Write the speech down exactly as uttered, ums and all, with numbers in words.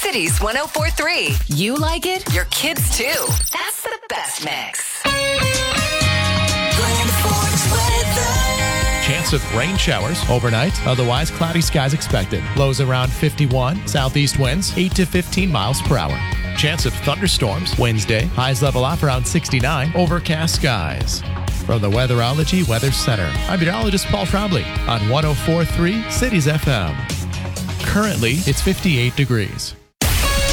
Cities one oh four point three. You like it, your kids too. That's the best mix. Chance of rain showers overnight. Otherwise, cloudy skies expected. Lows around fifty-one. Southeast winds eight to fifteen miles per hour. Chance of thunderstorms Wednesday. Highs level off around sixty-nine. Overcast skies. From the Weatherology Weather Center, I'm meteorologist Paul Trombley on one oh four point three Cities F M. Currently, it's fifty-eight degrees.